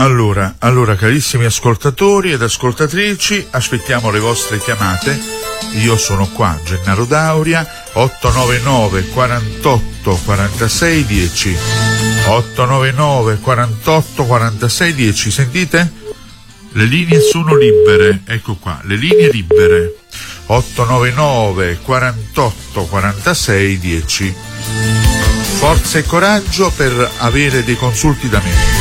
Allora, carissimi ascoltatori ed ascoltatrici, aspettiamo le vostre chiamate. Io sono qua, Gennaro Dauria, 899 48 46 10. 899 48 46 10. Sentite? Le linee sono libere, ecco qua, le linee libere. 899 48 46 10. Forza e coraggio per avere dei consulti da me.